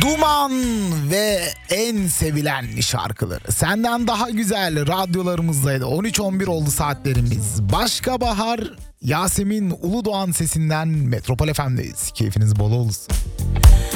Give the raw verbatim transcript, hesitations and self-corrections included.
Duman ve en sevilen şarkıları senden daha güzel radyolarımızdaydı. on üç on bir oldu saatlerimiz. Başka Bahar, Yasemin Uludoğan sesinden Metropol F M'deyiz. Keyfiniz bol olsun.